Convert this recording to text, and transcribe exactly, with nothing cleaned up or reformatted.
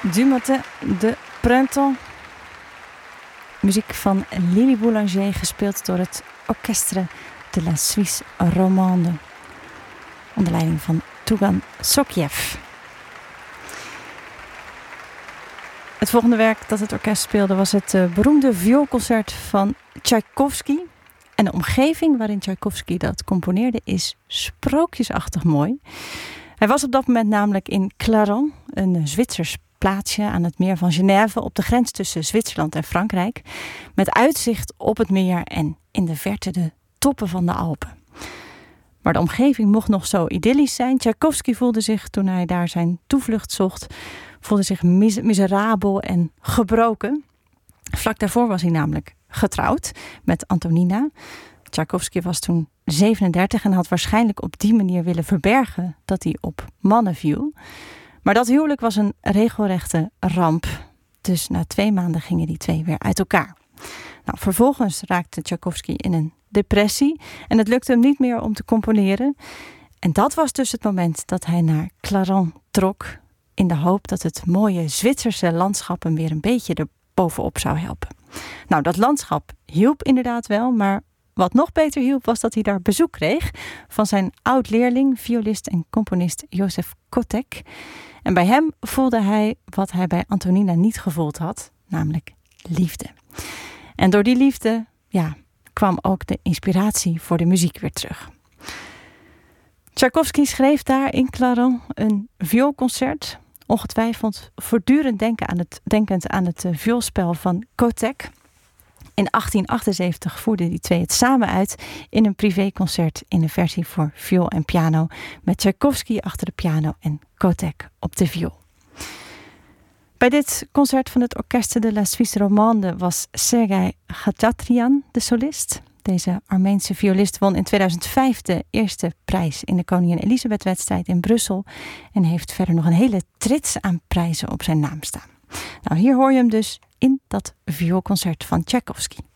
Du matin de printemps. Muziek van Lily Boulanger, gespeeld door het Orchestre de la Suisse Romande. Onder leiding van Tougan Sokiev. Het volgende werk dat het orkest speelde was het uh, beroemde vioolconcert van Tchaikovsky. En de omgeving waarin Tchaikovsky dat componeerde is sprookjesachtig mooi. Hij was op dat moment namelijk in Clarens, een Zwitsers plaatsje aan het meer van Genève, op de grens tussen Zwitserland en Frankrijk, met uitzicht op het meer en in de verte de toppen van de Alpen. Maar de omgeving mocht nog zo idyllisch zijn. Tchaikovsky voelde zich, toen hij daar zijn toevlucht zocht, voelde zich mis- miserabel en gebroken. Vlak daarvoor was hij namelijk getrouwd met Antonina. Tchaikovsky was toen zevenendertig en had waarschijnlijk op die manier willen verbergen dat hij op mannen viel. Maar dat huwelijk was een regelrechte ramp. Dus na twee maanden gingen die twee weer uit elkaar. Nou, vervolgens raakte Tchaikovsky in een depressie en het lukte hem niet meer om te componeren. En dat was dus het moment dat hij naar Clarens trok, in de hoop dat het mooie Zwitserse landschap hem weer een beetje erbovenop zou helpen. Nou, dat landschap hielp inderdaad wel, maar wat nog beter hielp was dat hij daar bezoek kreeg van zijn oud-leerling, violist en componist Joseph Kotek. En bij hem voelde hij wat hij bij Antonina niet gevoeld had, namelijk liefde. En door die liefde, ja, kwam ook de inspiratie voor de muziek weer terug. Tchaikovsky schreef daar in Clarens een vioolconcert, ongetwijfeld voortdurend denken aan het, denkend aan het uh, vioolspel van Kotek. In achttien achtenzeventig voerden die twee het samen uit in een privéconcert in een versie voor viool en piano, met Tchaikovsky achter de piano en Kotek op de viool. Bij dit concert van het Orchestre de la Suisse Romande was Sergei Khachatryan de solist. Deze Armeense violist won in tweeduizend vijf de eerste prijs in de Koningin Elisabeth-wedstrijd in Brussel en heeft verder nog een hele trits aan prijzen op zijn naam staan. Nou, hier hoor je hem dus in dat vioolconcert van Tchaikovsky.